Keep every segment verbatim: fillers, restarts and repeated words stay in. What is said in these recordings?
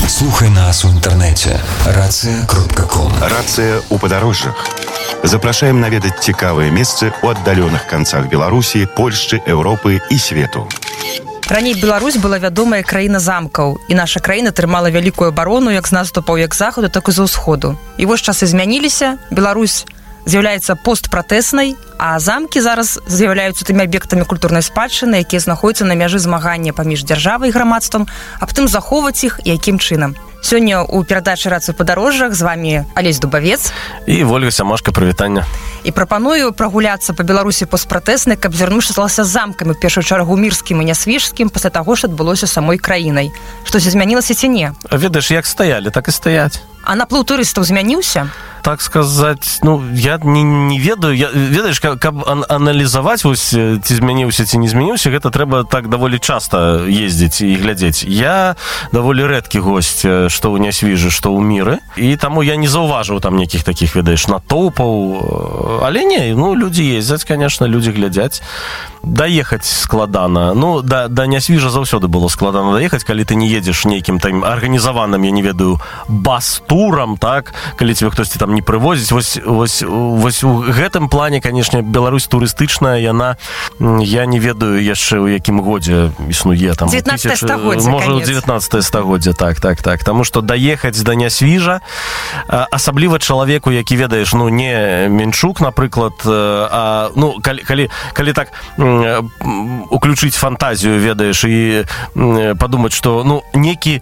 Слухай нас у інтэрнэце рацыя кропка ком. Рацыя ў падарожжах. Запрашаем наведаць цікавыя месцы ў аддаленых канцах Беларусі, Польшчы, Еўропы і свету. Раней Беларусь была вядомая краіна замкаў, і наша краіна трымала вялікую абарону як з наступаў як з захаду, так і з усходу. І вось часы змяніліся, Беларусь з'яўляецца постпратэснай, а замкі зараз з'яўляюцца тымі аб'ектамі культурнай спадчыны, якія знаходзяцца на мяжы змагання паміж дзяржавай і грамадствам, аб тым захоўваць іх і якім чынам. Сёння ў перадачы «Рацыя ў падарожжах» з вами Алесь Дубавец і Вольга Сямашка, прывітання. І прапаную прагуляцца па Беларусі постпратэснай, каб зірнуўся замкамі, ў першую чаргу мірскім і нясвіжскім, пасля таго, што адбылося самой краінай. Штосьці змянілася ці не? Ведаеш, як стаялі, так і стаяць. А наплыў турыстаў змяніўся? Так сказаць, ну, я не, не ведаю. Я, ведаеш, каб, каб аналізаваць, вось, ці змяніўся, ці не змяніўся, гэта трэба так даволі часта ездзіць і глядзець. Я даволі рэдкі госць, што ў Нясвіжы, што ў Міры, і таму я не заўважыў там нейкіх такіх, ведаеш, натоўпаў. Але не, ну, людзі ездзяць, конечно, людзі глядзяць. Даехаць складана. Ну, да, да Нясвіжа заўсёды было складана даехаць, калі ты не едзеш нейкім там арганізаваным, я не ведаю, бас-турам, так, калі тебе хтосьці там не прывозіць. Вось, вось, вось у гэтым плане, канешне, Беларусь турыстычная, яна, я не ведаю яшчэ у якім годзе існуе там. дзевятнаццатае стагоддзе, можа, у дзевятнаццатае стагоддзе, так, так, так. Таму што даехаць да Нясвіжа, асабліва чалавеку, які, ведаеш, ну, не Менчук, напрыклад, а, ну, калі, калі, калі так уключыць фантазію, ведаеш, і падумаць, што, ну, некі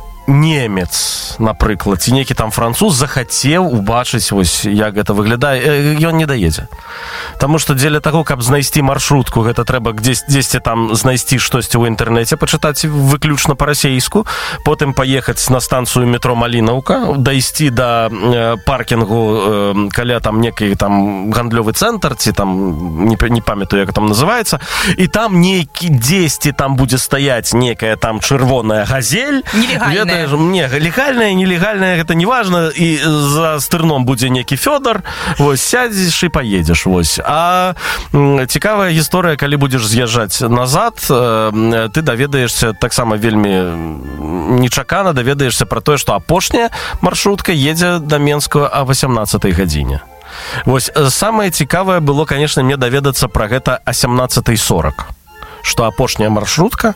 немец, напрыклад, ці нейкі там француз захацеў убачыць, вось, як гэта выглядае, ён не даедзе. Таму што дзеля таго, каб знайсці маршрутку, гэта трэба дзесьці там знайсці штосьці ў інтэрнэце, пачытаць выключна па-расейску, потым паехаць на станцыю метро Малінаўка, дайсці да паркінгу каля там некай там гандлёвы цэнтр, ці там, не, не памятаю, як там называецца, і там нейкі дзесьці там будзе стаяць некая там чырвоная газель. Нелегальная. Не, легальная, нелегальная, гэта не важно, і за стырном будзе некі Фёдор, вось, сядзеш і поедзеш, вось. А цікавая гісторыя, калі будзеш з'язджаць назад, ты даведаешся таксама вельмі нечакана, даведаешся пра тое, што апошняя маршрутка едзе да Менска а васямнаццатай гадзіне. Вось, самае цікавае было, конечно, мне даведацца пра гэта а сямнаццатай сорак. Што апошняя маршрутка,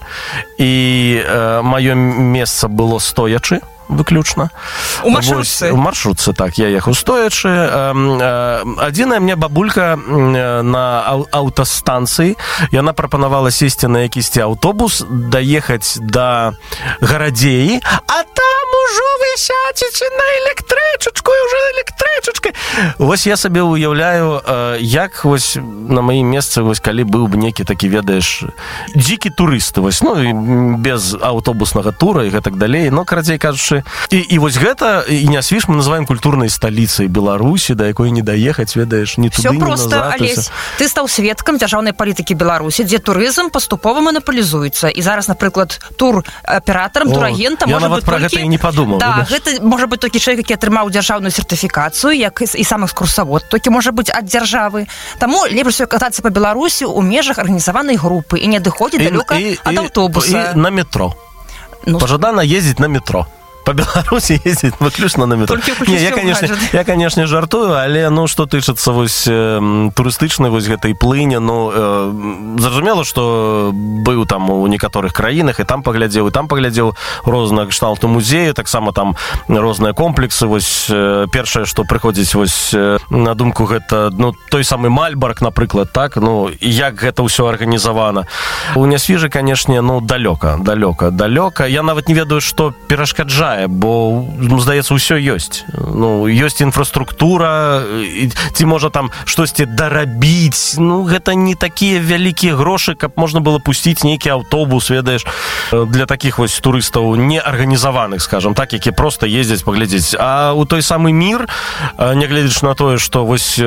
і э, маё месца было стоячы, выключна. У маршрутцы? У маршрутцы, так, я ехаў стоячы. Э, э, адзіная мне бабулька э, на ау- аўтастанцыі, яна прапанавала сесці на якісьці аўтобус, даехаць да Гарадзеі, а там ужо вы сядзеце на электрычачку, і ўжо электрычачкай. Вось я сабе уяўляю, э, як вось на маім месцы, вось калі быў бы некі такі, ведаеш, дзікі турысты, вось, ну, без аўтобуснага тура і гэтак далей, но, карацей кажучы, і, і вось гэта, і Нясвіж мы называем культурнай сталіцай Беларусі, да якой не даехаць, ведаеш, ні туды, ні назад. Всё проста, Алесь. Ты стаў сведкам дзяржаўнай палітыкі Беларусі, дзе турызм паступова манапалізуецца. І зараз, напрыклад, тур-аператарам, турагентам можа быць толькі... Я нават пра гэта і не падумаў. Да, гэта можа быць толькі чалавек, які атрымаў дзяржаўную сертыфікацыю, як і сам экскурсавод, толькі можа быць ад дзяржавы. Таму лепш усё катацца па Беларусі ў межах арганізаванай групы і не адыходзіць далёка ад аўтобуса. І на метро. Ну, пажадана ездзіць на метро. По Беларусі ездзіць выключна на метро. Не, я, конечно, я, конечно, жартую, але, ну, што тычыцца вось э, турыстычнай вось гэтай плыні, ну, э, зразумела, што быў там у некаторых краінах, і там паглядзеў, і там паглядзеў розныя кшталту музею, таксама там розныя комплексы, вось, э, першае, што прыходзіць вось э, на думку, гэта, ну, той самы Мальбарк, напрыклад, так, ну, як гэта ўсё арганізавана. У Нясвіжы, канешне, ну, далёка, далёка, далёка. Я нават не ведаю, што перашкаджае, бо, здаецца, ўсё ёсць. Ну, ёсць інфраструктура, ці можа там штосьці дарабіць. Ну, гэта не такія вялікія грошы, каб можна было пусціць нейкі аўтобус, ведаеш, для такіх вось турыстаў неарганізаваных, скажам так, які проста ездзяць паглядзець. А у той самы Мір, нягледзячы на тое, што вось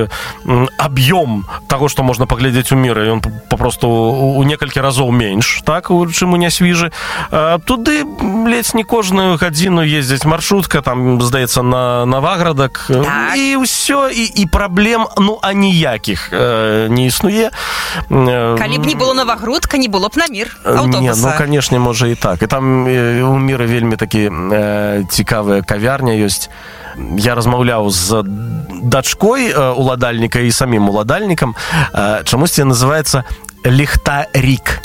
аб'ём таго, што можна паглядзець у Міры, ён папросту у некалькі разоў менш, так, чым у Нясвіжы. Туды ледзь не кожную гадзіну гадзіну ездзіць маршрутка, там, здаецца, на Новаградак, так. і ўсё, і, і праблем, ну, аніякіх э, не існуе. Калі б не было Новагрудка, не было б на Мір аўтобуса. Не, ну, канешне, можа і так. І там э, у Міры вельмі такі э, цікавая кавярня ёсць. Я размаўляў з дачкой э, уладальніка і самім уладальнікам. Э, чамусьці называецца ліхтарік.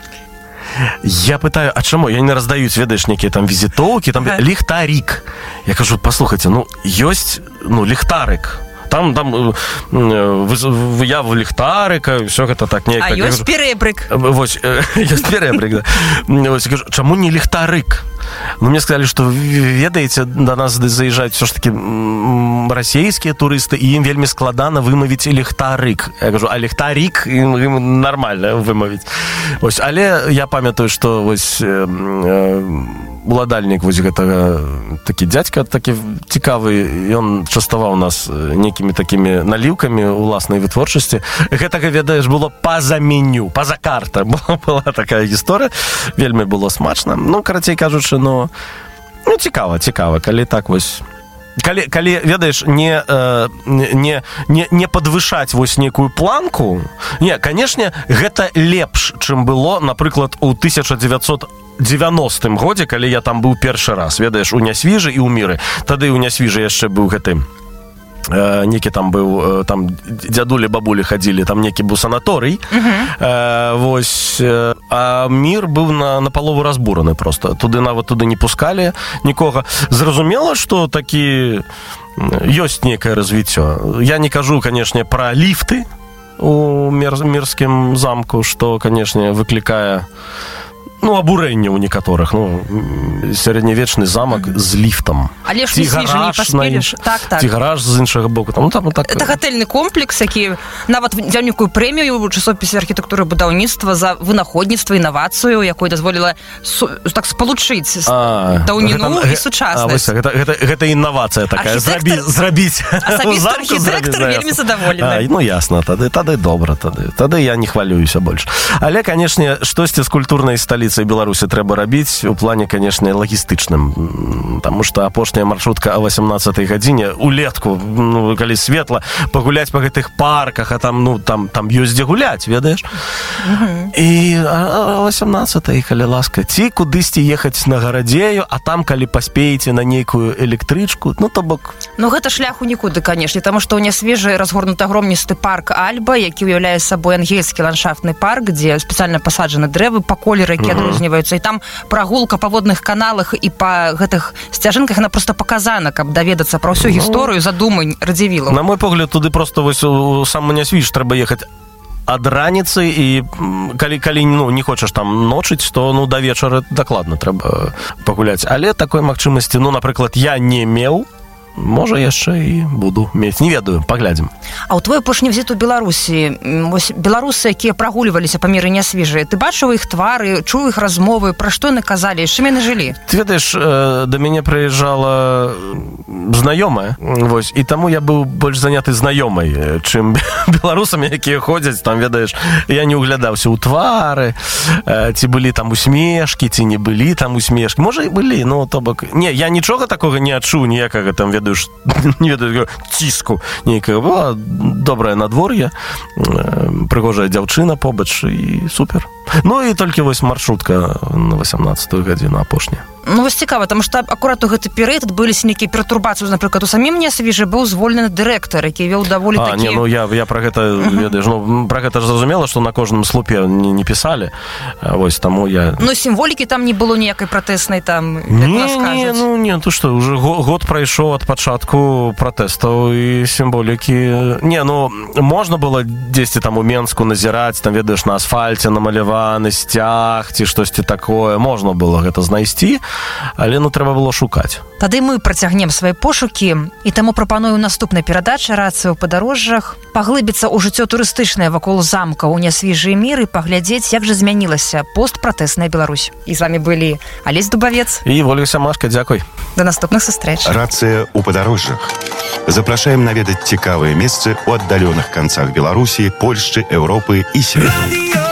Я пытаю, а чаму? Я не раздаюць, ведаеш, некія там візітоўкі, там ага. ліхтарік. Я кажу, послухайте, ну, ёсць, ну, ліхтарик. Там, там выяву ліхтарика, все гэта так неяк. А ёсць перебрык. Вось, ёсць перебрык, да. Вось, я кажу, чаму не ліхтарик? Ну, мне сказали, что, ведаеце, до нас заезжают все ж таки расійскія турысты, і ім вельмі складана вымавіць ліхтарик. Я кажу, а ліхтарик ім нормально вымавіць. Вось, але я памятаю, что вось э, э, уладальнік вось гэтага такі дзядзька такі цікавы, ён частаваў нас некімі такімі наліўкамі уласнай вытворчасці. Гэтага, ведаеш, было па-за меню, па-за карта. Была, была такая гісторыя, вельмі было смачна. Ну, карацей кажучы, ну, ну цікава, цікава, калі так вось. Калі, калі ведаеш, не, э, не, не, не падвышаць вось некую планку, не, канешне, гэта лепш, чым было, напрыклад, у тысяча дзевяцьсот дзевяностым годзе, калі я там быў першы раз, ведаеш, у Нясвіжы і ў Міры. Тады ў Нясвіжы яшчэ быў гэты э, некі там быў, э, там дзядулі, бабулі хадзілі, там некі быў санаторый. Uh-huh. Э, вось, э, а Мір быў на, на палову разбураны просто. Туды нават туды не пускалі нікога. Зразумела, што такі ёсць некае развіццё. Я не кажу, канешне, пра ліфты у Мір, Мірскім замку, што, канешне, выклікае ну, абурэнне ў некаторых. Ну, сярэднявечны замак mm-hmm. з ліфтам. Але ж не паспеліш. Так, так. Ці гараж з іншага боку. Там, ну, там, так... Это гатэльны комплекс, які нават взяў некую прэмію ў часопісе архітэктуры будаўніцтва за вынаходніцтва, інавацыю, якой дазволіла су... так спалучыць даўніну і сучаснасць. Гэта, гэта, гэта інавацыя такая. Архітэктор... Зрабіць. Асабісты архітэктор вельмі задаволены. Ну, ясна, тады, тады добра. Тады, тады я не хвалююся больш. Але, канешне, штосьці з культурнай сталіцы Беларусі трэба рабіць у плане, канешне, лагістычным. Таму што апошняя маршрутка о васямнаццатай гадзіне улетку, ну, калі светла, пагуляць па гэтых парках, а там, ну, там, там ёсць дзе гуляць, ведаеш? Uh-huh. І о васямнаццатай, калі ласка, ці кудысьці ехаць на гарадзею, а там, калі паспееце на нейкую электрычку, ну, то бок... Ну, гэта шляху нікуды, канешне, таму што ў Нясвіжы разгорнуты агромністы парк Альба, які ўяўляе сабой ангельскі ландшафтны парк, дзе спецыяльна пасаджаны дрэвы па колеры, які адрозніваюцца. І там прагулка па водных каналах і па гэтых сцяжынках, яна проста паказана, каб даведацца пра ўсю гісторыю, задумы Радзівілаў. На мой погляд, туды просто вось у сам Нясвіж трэба ехаць ад раніцы, і калі, калі ну, не хочаш там ночыць, то ну, да вечара дакладна трэба пагуляць. Але такой магчымасці, ну, напрыклад, я не меў, можа, яшчэ і буду мець. Не ведаю, паглядзім. А ў твой апошні візіт у Беларусі, вось беларусы, якія прагульваліся па Міры Нясвіжы, ты бачыў іх твары, чуў іх размовы, пра што яны казалі, з чым яны жылі? Ты ведаеш, да мяне прыязджала знаёмая, вось, і таму я быў больш заняты знаёмай, чым беларусамі, якія ходзяць, там, ведаеш, я не углядаўся ў твары, ці былі там усмешкі, ці не былі там усмешкі. Можа, і былі, ну, то бок... Не, я нічога такога не адчуў, ніякага там, ведаеш, не ведаю, ціску нейкага. Была добрае надвор'е, прыгожая дзяўчына побач, і супер. Ну, і толькі вось маршрутка на васямнаццатую гадзіну апошняя. Ну, вось цікава, таму што акурат у гэты перыяд адбыліся нейкія пертурбацыі. Напрыклад, у самім Нясвіжы быў звольнены дырэктар, які вёў даволі а, такі... А, не, ну, я, я пра гэта, uh-huh. ведаеш, ну, пра гэта ж зразумела, што на кожным слупе не, не пісалі. Вось, таму я... Ну, сімволікі там не было ніякай пратэснай, там, як не, нас кажуць. Не, ну, не, то што, уже год прайшоў ад пачатку пратэстаў і сімволікі. Не, ну, можна было дзесьці там у Менску назіраць, там, ведаеш, на асфальце намаляваны сцяг, ці штосьці такое. Можна было гэта знайсці, але, ну, трэба было шукаць. Тады мы працягнем свае пошукі, і таму прапаную ў наступнай перадачы «Рацыя ў падарожжах» паглыбіцца ў жыццё турыстычнае вакол замка ў Нясвіжы і Міры, паглядзець, як жа змянілася постпратэсная Беларусь. І з вамі былі Алесь Дубавец і Вольга Сямашка. Дзякуй. До наступных сустрэч. «Рацыя ў падарожжах». Запрашаем наведаць цікавыя месцы ў аддаленых канцах Беларусі, Польшчы, Еўропы і свету.